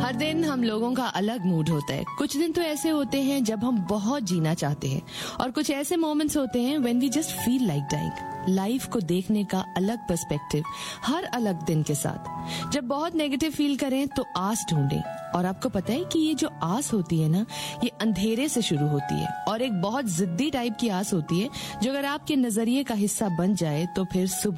हर दिन हम लोगों का अलग मूड होता है। कुछ दिन तो ऐसे होते हैं जब हम बहुत जीना चाहते हैं और कुछ ऐसे मोमेंट्स होते हैं when we just feel like dying. Life को देखने का अलग पर्सपेक्टिव हर अलग दिन के साथ। जब बहुत नेगेटिव फील करें तो आस ढूंढें। और आपको पता है कि ये जो आस होती है ना, ये अंधेरे से शुरू होती है और एक बहुत जिद्दी टाइप की आस होती है जो अगर आपके नजरिए का हिस्सा बन जाए तो फिर सुबह